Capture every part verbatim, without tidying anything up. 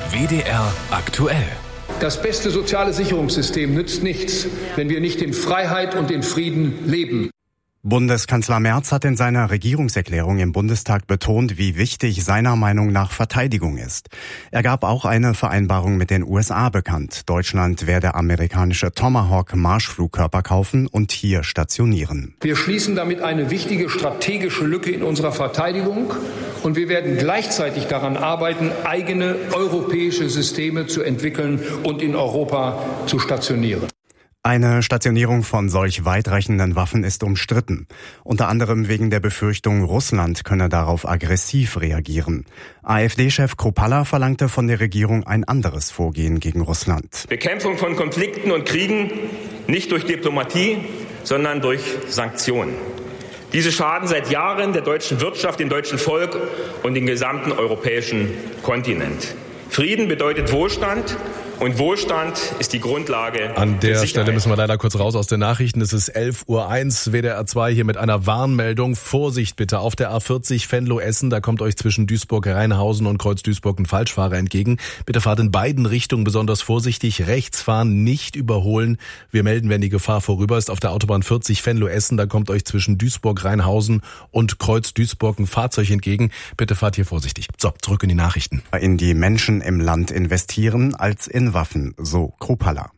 W D R aktuell. Das beste soziale Sicherungssystem nützt nichts, wenn wir nicht in Freiheit und in Frieden leben. Bundeskanzler Merz hat in seiner Regierungserklärung im Bundestag betont, wie wichtig seiner Meinung nach Verteidigung ist. Er gab auch eine Vereinbarung mit den U S A bekannt. Deutschland werde amerikanische Tomahawk-Marschflugkörper kaufen und hier stationieren. Wir schließen damit eine wichtige strategische Lücke in unserer Verteidigung und wir werden gleichzeitig daran arbeiten, eigene europäische Systeme zu entwickeln und in Europa zu stationieren. Eine Stationierung von solch weitreichenden Waffen ist umstritten. Unter anderem wegen der Befürchtung, Russland könne darauf aggressiv reagieren. AfD-Chef Kruppalla verlangte von der Regierung ein anderes Vorgehen gegen Russland. Bekämpfung von Konflikten und Kriegen nicht durch Diplomatie, sondern durch Sanktionen. Diese schaden seit Jahren der deutschen Wirtschaft, dem deutschen Volk und dem gesamten europäischen Kontinent. Frieden bedeutet Wohlstand. Und Wohlstand ist die Grundlage. An der Stelle müssen wir leider kurz raus aus den Nachrichten. Es ist elf Uhr eins, W D R zwei hier mit einer Warnmeldung. Vorsicht bitte auf der A vierzig Venlo-Essen. Da kommt euch zwischen Duisburg-Rheinhausen und Kreuz-Duisburg ein Falschfahrer entgegen. Bitte fahrt in beiden Richtungen besonders vorsichtig. Rechts fahren, nicht überholen. Wir melden, wenn die Gefahr vorüber ist. Auf der Autobahn vierzig Venlo-Essen, da kommt euch zwischen Duisburg-Rheinhausen und Kreuz-Duisburg ein Fahrzeug entgegen. Bitte fahrt hier vorsichtig. So, zurück in die Nachrichten. In die Menschen im Land investieren als in Waffen, so Kruppalla.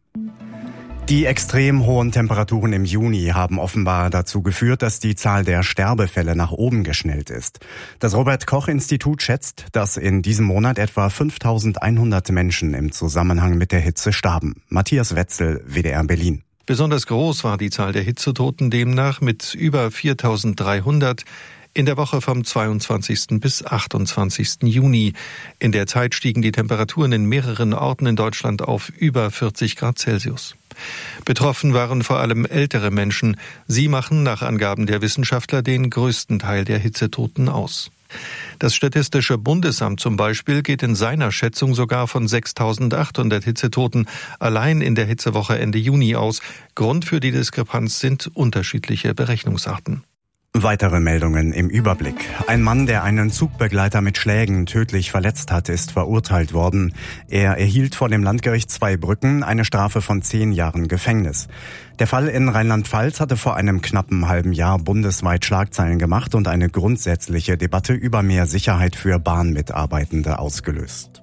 Die extrem hohen Temperaturen im Juni haben offenbar dazu geführt, dass die Zahl der Sterbefälle nach oben geschnellt ist. Das Robert-Koch-Institut schätzt, dass in diesem Monat etwa fünftausendeinhundert Menschen im Zusammenhang mit der Hitze starben. Matthias Wetzel, W D R Berlin. Besonders groß war die Zahl der Hitzetoten demnach mit über viertausenddreihundert. In der Woche vom zweiundzwanzigsten bis achtundzwanzigsten Juni. In der Zeit stiegen die Temperaturen in mehreren Orten in Deutschland auf über vierzig Grad Celsius. Betroffen waren vor allem ältere Menschen. Sie machen nach Angaben der Wissenschaftler den größten Teil der Hitzetoten aus. Das Statistische Bundesamt zum Beispiel geht in seiner Schätzung sogar von sechstausendachthundert Hitzetoten allein in der Hitzewoche Ende Juni aus. Grund für die Diskrepanz sind unterschiedliche Berechnungsarten. Weitere Meldungen im Überblick. Ein Mann, der einen Zugbegleiter mit Schlägen tödlich verletzt hat, ist verurteilt worden. Er erhielt vor dem Landgericht Zweibrücken eine Strafe von zehn Jahren Gefängnis. Der Fall in Rheinland-Pfalz hatte vor einem knappen halben Jahr bundesweit Schlagzeilen gemacht und eine grundsätzliche Debatte über mehr Sicherheit für Bahnmitarbeitende ausgelöst.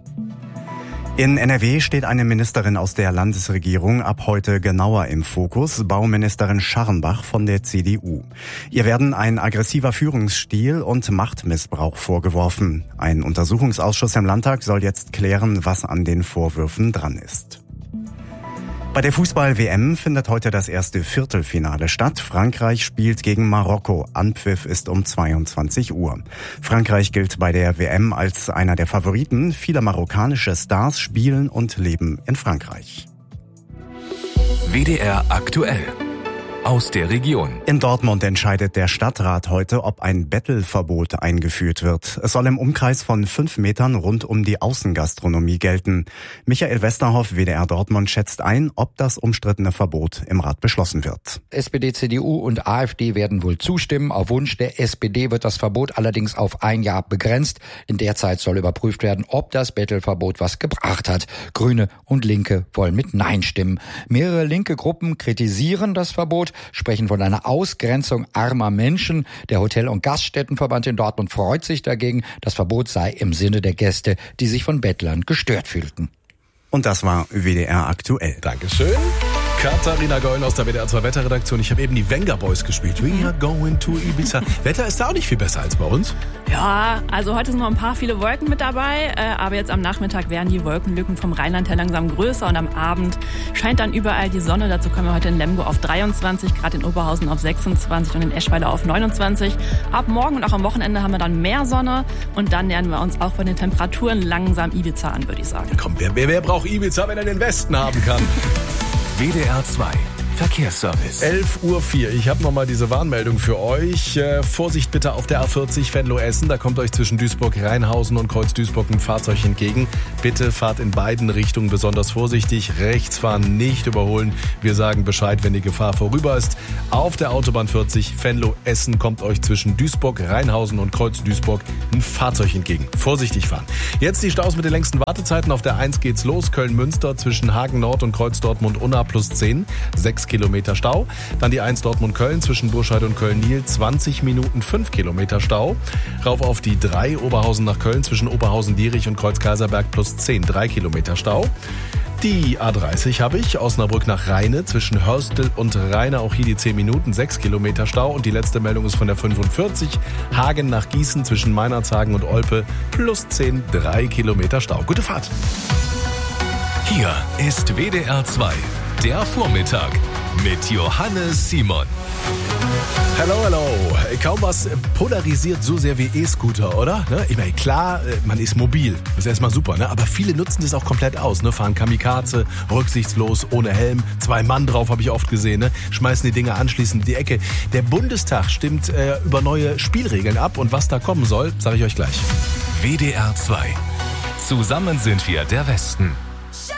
In N R W steht eine Ministerin aus der Landesregierung ab heute genauer im Fokus, Bauministerin Scharrenbach von der C D U. Ihr werden ein aggressiver Führungsstil und Machtmissbrauch vorgeworfen. Ein Untersuchungsausschuss im Landtag soll jetzt klären, was an den Vorwürfen dran ist. Bei der Fußball-W M findet heute das erste Viertelfinale statt. Frankreich spielt gegen Marokko. Anpfiff ist um zweiundzwanzig Uhr. Frankreich gilt bei der W M als einer der Favoriten. Viele marokkanische Stars spielen und leben in Frankreich. W D R aktuell. Aus der Region. In Dortmund entscheidet der Stadtrat heute, ob ein Bettelverbot eingeführt wird. Es soll im Umkreis von fünf Metern rund um die Außengastronomie gelten. Michael Westerhoff, W D R Dortmund, schätzt ein, ob das umstrittene Verbot im Rat beschlossen wird. S P D, C D U und AfD werden wohl zustimmen. Auf Wunsch der S P D wird das Verbot allerdings auf ein Jahr begrenzt. In der Zeit soll überprüft werden, ob das Bettelverbot was gebracht hat. Grüne und Linke wollen mit Nein stimmen. Mehrere linke Gruppen kritisieren das Verbot, sprechen von einer Ausgrenzung armer Menschen. Der Hotel- und Gaststättenverband in Dortmund freut sich dagegen. Das Verbot sei im Sinne der Gäste, die sich von Bettlern gestört fühlten. Und das war W D R aktuell. Dankeschön. Katharina Goll aus der W D R zwei Wetterredaktion. Ich habe eben die Venga Boys gespielt. We are going to Ibiza. Wetter ist da auch nicht viel besser als bei uns. Ja, also heute sind noch ein paar viele Wolken mit dabei, äh, aber jetzt am Nachmittag werden die Wolkenlücken vom Rheinland her langsam größer und am Abend scheint dann überall die Sonne. Dazu kommen wir heute in Lemgo auf dreiundzwanzig, gerade in Oberhausen auf sechsundzwanzig und in Eschweiler auf neunundzwanzig. Ab morgen und auch am Wochenende haben wir dann mehr Sonne und dann nähern wir uns auch von den Temperaturen langsam Ibiza an, würde ich sagen. Komm, wer, wer, wer braucht Ibiza, wenn er den Westen haben kann? W D R zwei. Verkehrsservice. elf Uhr vier. Ich habe nochmal diese Warnmeldung für euch. Äh, Vorsicht bitte auf der A vierzig Venlo-Essen. Da kommt euch zwischen Duisburg-Rheinhausen und Kreuz-Duisburg ein Fahrzeug entgegen. Bitte fahrt in beiden Richtungen besonders vorsichtig. Rechts fahren, nicht überholen. Wir sagen Bescheid, wenn die Gefahr vorüber ist. Auf der Autobahn vierzig Venlo-Essen kommt euch zwischen Duisburg-Rheinhausen und Kreuz-Duisburg ein Fahrzeug entgegen. Vorsichtig fahren. Jetzt die Staus mit den längsten Wartezeiten. Auf der eins geht's los. Köln-Münster zwischen Hagen Nord und Kreuz Dortmund-Unna plus zehn. sechs Kilometer Stau. Dann die eins Dortmund-Köln zwischen Burscheid und Köln-Niel, zwanzig Minuten, fünf Kilometer Stau. Rauf auf die drei Oberhausen nach Köln zwischen Oberhausen-Dierich und Kreuz-Kaiserberg plus zehn, drei Kilometer Stau. Die A dreißig habe ich, Osnabrück nach Rheine zwischen Hörstel und Rheine, auch hier die zehn Minuten, sechs Kilometer Stau. Und die letzte Meldung ist von der fünfundvierzig, Hagen nach Gießen zwischen Meinerzhagen und Olpe plus zehn, drei Kilometer Stau. Gute Fahrt! Hier ist W D R zwei, der Vormittag mit Johannes Simon. Hallo, hallo. Kaum was polarisiert so sehr wie E-Scooter, oder? Ich meine, klar, man ist mobil. Das ist erstmal super, ne? Aber viele nutzen das auch komplett aus, ne? Fahren Kamikaze, rücksichtslos, ohne Helm. Zwei Mann drauf, habe ich oft gesehen, ne? Schmeißen die Dinger anschließend in die Ecke. Der Bundestag stimmt äh, über neue Spielregeln ab. Und was da kommen soll, sage ich euch gleich. W D R zwei. Zusammen sind wir der Westen.